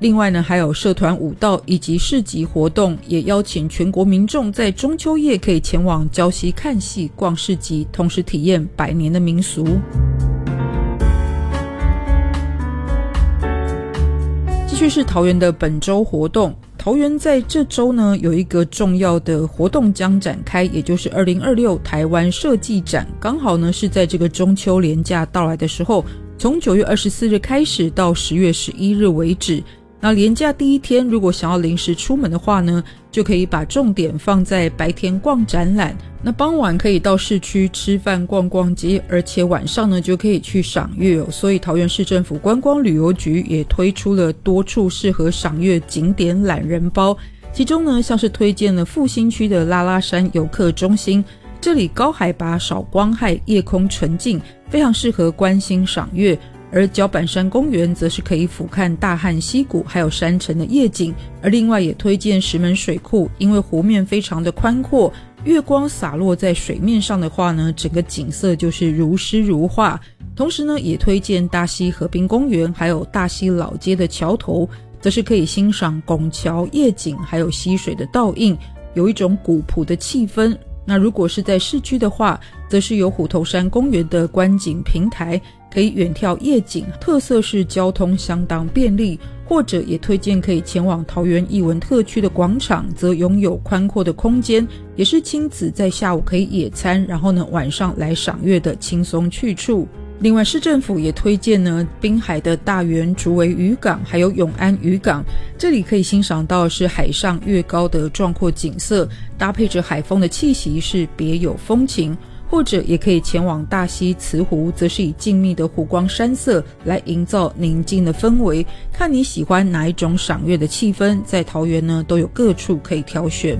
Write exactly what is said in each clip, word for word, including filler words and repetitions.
另外呢，还有社团舞蹈以及市集活动，也邀请全国民众在中秋夜可以前往礁溪看戏、逛市集，同时体验百年的民俗。继续是桃园的本周活动，桃园在这周呢有一个重要的活动将展开，也就是二零二六台湾设计展，刚好呢是在这个中秋连假到来的时候，从九月二十四日开始到十月十一日为止。那连假第一天如果想要临时出门的话呢，就可以把重点放在白天逛展览，那傍晚可以到市区吃饭逛逛街，而且晚上呢就可以去赏月哦。所以桃园市政府观光旅游局也推出了多处适合赏月景点懒人包，其中呢像是推荐了复兴区的拉拉山游客中心，这里高海拔少光害，夜空纯净，非常适合观星赏月。而角板山公园则是可以俯瞰大汉溪谷还有山城的夜景，而另外也推荐石门水库，因为湖面非常的宽阔，月光洒落在水面上的话呢，整个景色就是如诗如画。同时呢也推荐大溪河滨公园还有大溪老街的桥头，则是可以欣赏拱桥夜景还有溪水的倒映，有一种古朴的气氛。那如果是在市区的话，则是有虎头山公园的观景平台，可以远眺夜景，特色是交通相当便利，或者也推荐可以前往桃园艺文特区的广场，则拥有宽阔的空间，也是亲子在下午可以野餐，然后呢晚上来赏月的轻松去处。另外市政府也推荐呢滨海的大园竹围渔港还有永安渔港，这里可以欣赏到是海上月高的壮阔景色，搭配着海风的气息是别有风情。或者也可以前往大溪慈湖，则是以静谧的湖光山色来营造宁静的氛围，看你喜欢哪一种赏月的气氛，在桃园呢都有各处可以挑选。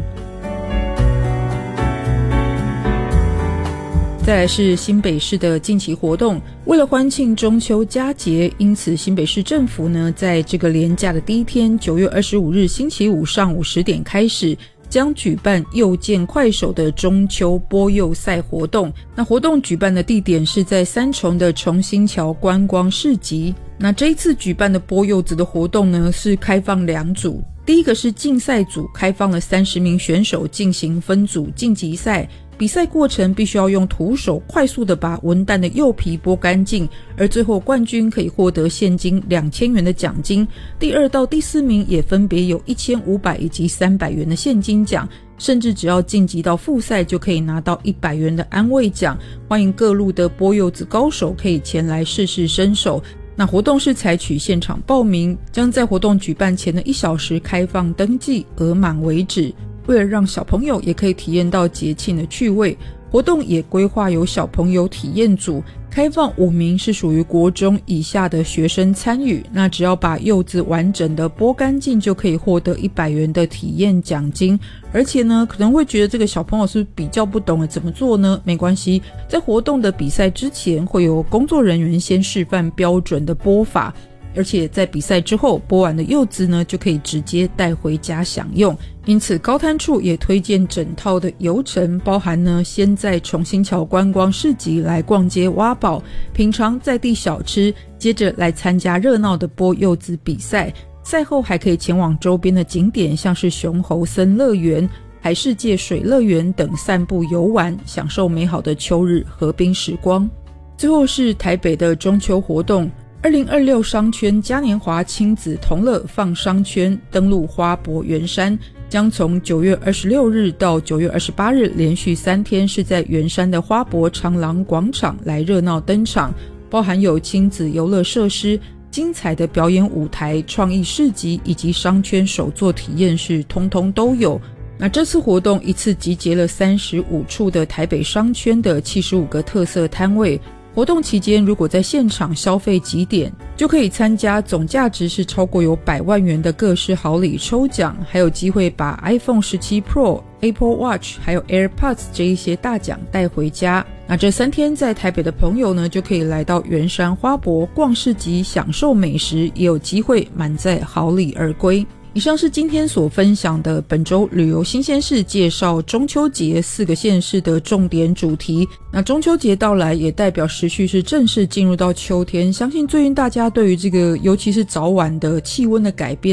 再来是新北市的近期活动，为了欢庆中秋佳节，因此新北市政府呢在这个连假的第一天九月二十五日星期五上午十点开始，将举办幼健快手的中秋播幼赛活动。那活动举办的地点是在三重的重新桥观光市集。那这一次举办的播幼子的活动呢是开放两组，第一个是竞赛组，开放了三十名选手进行分组晋级赛，比赛过程必须要用徒手快速的把文旦的幼皮剥干净，而最后冠军可以获得现金两千元的奖金，第二到第四名也分别有一千五百以及三百元的现金奖，甚至只要晋级到复赛就可以拿到一百元的安慰奖。欢迎各路的播幼子高手可以前来试试身手。那活动是采取现场报名，将在活动举办前的一小时开放登记，额满为止。为了让小朋友也可以体验到节庆的趣味，活动也规划有小朋友体验组，开放五名是属于国中以下的学生参与，那只要把柚子完整的剥干净就可以获得一百元的体验奖金。而且呢可能会觉得这个小朋友是比较不懂得怎么做呢，没关系，在活动的比赛之前会有工作人员先示范标准的剥法，而且在比赛之后剥完的柚子呢就可以直接带回家享用。因此高滩处也推荐整套的游程，包含呢先在重新桥观光市集来逛街挖宝，品尝在地小吃，接着来参加热闹的剥柚子比赛，赛后还可以前往周边的景点，像是熊猴森乐园、海世界水乐园等散步游玩，享受美好的秋日河滨时光。最后是台北的中秋活动，二零二六商圈嘉年华亲子同乐放商圈登陆花博圆山，将从九月二十六日到九月二十八日连续三天是在圆山的花博长廊广场来热闹登场，包含有亲子游乐设施、精彩的表演舞台、创意市集以及商圈手作体验是通通都有。那这次活动一次集结了三十五处的台北商圈的七十五个特色摊位，活动期间如果在现场消费几点，就可以参加总价值是超过有百万元的各式好礼抽奖，还有机会把 iPhone 十七 Pro、Apple Watch 还有 AirPods 这一些大奖带回家。那这三天在台北的朋友呢，就可以来到圆山花博逛市集，享受美食，也有机会满载好礼而归。以上是今天所分享的本周旅游新鲜事，介绍中秋节四个县市的重点主题。那中秋节到来也代表时序是正式进入到秋天，相信最近大家对于这个尤其是早晚的气温的改变